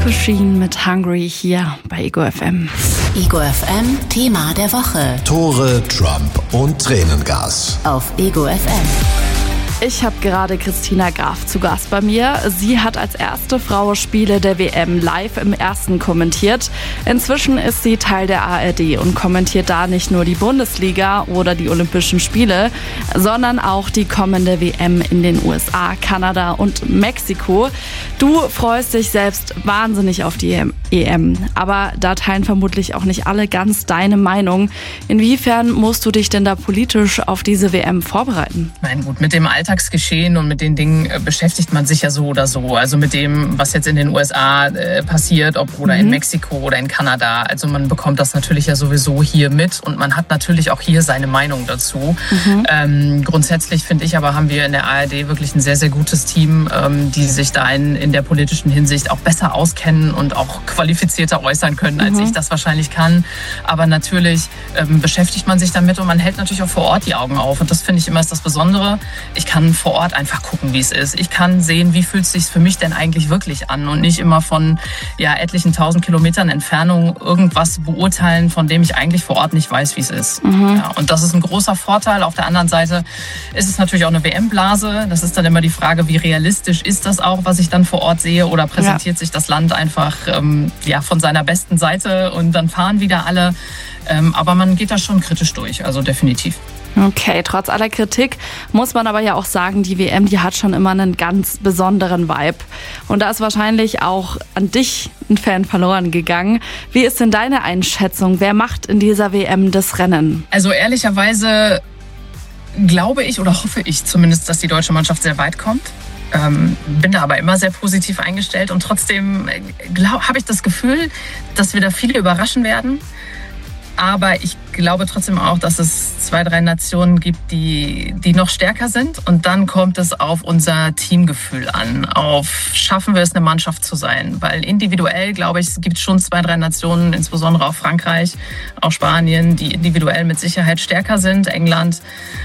Pusheen mit Hungry hier bei Ego FM. Ego FM Thema der Woche. Tore, Trump und Tränengas. Auf Ego FM. Ich habe gerade Christina Graf zu Gast bei mir. Sie hat als erste Frau Spiele der WM live im Ersten kommentiert. Inzwischen ist sie Teil der ARD und kommentiert da nicht nur die Bundesliga oder die Olympischen Spiele, sondern auch die kommende WM in den USA, Kanada und Mexiko. Du freust dich selbst wahnsinnig auf die EM, aber da teilen vermutlich auch nicht alle ganz deine Meinung. Inwiefern musst du dich denn da politisch auf diese WM vorbereiten? Nein, gut, mit dem Alltagsgeschehen und mit den Dingen beschäftigt man sich ja so oder so. Also mit dem, was jetzt in den USA passiert, oder in Mexiko oder in Kanada. Also man bekommt das natürlich ja sowieso hier mit und man hat natürlich auch hier seine Meinung dazu. Grundsätzlich finde ich aber, haben wir in der ARD wirklich ein sehr, sehr gutes Team, die sich da in der politischen Hinsicht auch besser auskennen und auch qualifizierter äußern können, als ich das wahrscheinlich kann. Aber natürlich beschäftigt man sich damit und man hält natürlich auch vor Ort die Augen auf. Und das finde ich immer ist das Besondere. Ich kann vor Ort einfach gucken, wie es ist. Ich kann sehen, wie fühlt es sich für mich denn eigentlich wirklich an und nicht immer von etlichen 1000 Kilometern Entfernung irgendwas beurteilen, von dem ich eigentlich vor Ort nicht weiß, wie es ist. Ja, und das ist ein großer Vorteil. Auf der anderen Seite ist es natürlich auch eine WM-Blase. Das ist dann immer die Frage, wie realistisch ist das auch, was ich dann vor Ort sehe, oder präsentiert sich das Land einfach von seiner besten Seite und dann fahren wieder alle. Aber man geht da schon kritisch durch, also definitiv. Okay, trotz aller Kritik muss man aber ja auch sagen, die WM, die hat schon immer einen ganz besonderen Vibe. Und da ist wahrscheinlich auch an dich ein Fan verloren gegangen. Wie ist denn deine Einschätzung? Wer macht in dieser WM das Rennen? Also ehrlicherweise glaube ich oder hoffe ich zumindest, dass die deutsche Mannschaft sehr weit kommt. Bin da aber immer sehr positiv eingestellt und trotzdem habe ich das Gefühl, dass wir da viele überraschen werden. Aber ich glaube trotzdem auch, dass es 2, 3 Nationen gibt, die noch stärker sind. Und dann kommt es auf unser Teamgefühl an. Auf schaffen wir es, eine Mannschaft zu sein. Weil individuell, glaube ich, es gibt schon 2, 3 Nationen, insbesondere auch Frankreich, auch Spanien, die individuell mit Sicherheit stärker sind, England.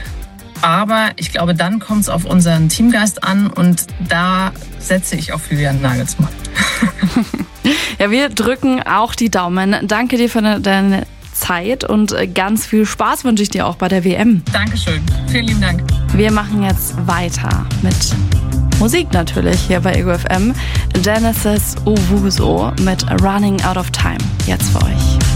Aber ich glaube, dann kommt es auf unseren Teamgeist an und da setze ich auf Julian Nagelsmann. Ja, wir drücken auch die Daumen. Danke dir für deine Zeit und ganz viel Spaß wünsche ich dir auch bei der WM. Dankeschön. Vielen lieben Dank. Wir machen jetzt weiter mit Musik natürlich hier bei Ego FM. Genesis Owusu mit Running Out of Time. Jetzt für euch.